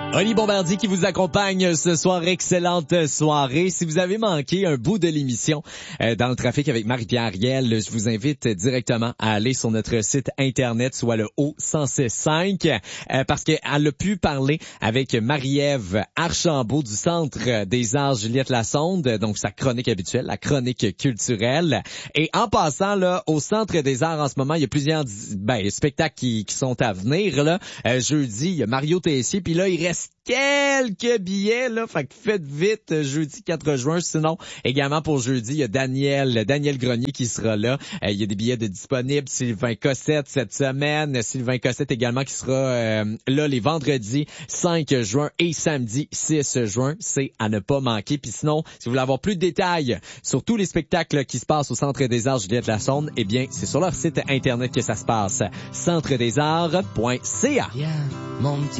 Oli Bombardier qui vous accompagne ce soir. Excellente soirée. Si vous avez manqué un bout de l'émission dans le trafic avec Marie-Pierre Ariel, je vous invite directement à aller sur notre site internet, soit le O1065, parce qu'elle a pu parler avec Marie-Ève Archambault du Centre des Arts Juliette Lassonde, donc sa chronique habituelle, la chronique culturelle. Et en passant là au Centre des Arts en ce moment, il y a plusieurs spectacles qui sont à venir là. Jeudi, il y a Mario Tessier, puis là il reste quelques billets là, fait que faites vite jeudi 4 juin, sinon également pour jeudi, il y a Daniel Grenier qui sera là. Il y a des billets de disponibles, Sylvain Cossette cette semaine, Sylvain Cossette également qui sera là les vendredis 5 juin et samedi 6 juin, c'est à ne pas manquer. Puis sinon, si vous voulez avoir plus de détails sur tous les spectacles qui se passent au Centre des Arts Juliette Lassonde, eh bien, c'est sur leur site internet que ça se passe, centredesarts.ca. Yeah, mon petit